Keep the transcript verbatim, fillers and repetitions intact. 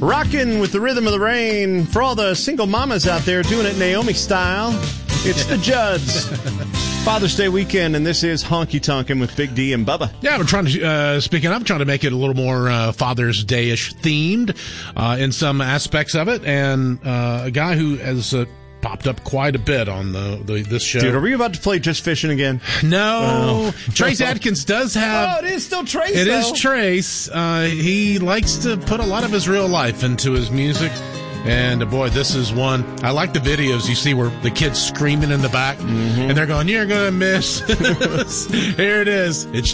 Rocking with the rhythm of the rain. For all the single mamas out there doing it Naomi style, it's the Judds. Father's Day weekend, and this is Honky Tonkin' with Big D and Bubba. Yeah, we're trying to, uh, speaking of, trying to make it a little more uh, Father's Day-ish themed uh, in some aspects of it. And uh, a guy who has uh, popped up quite a bit on the, the this show. Dude, are we about to play Just Fishing again? No. Oh. Trace Adkins does have... Oh, it is still Trace, It though. is Trace. Uh, he likes to put a lot of his real life into his music. And, uh, boy, this is one. I like the videos you see where the kid's screaming in the back. Mm-hmm. And they're going, you're going to miss. Here it is. It's